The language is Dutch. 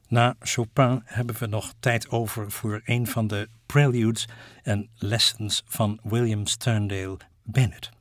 Na Chopin hebben we nog tijd over voor een van de preludes en lessons van William Sterndale Bennett.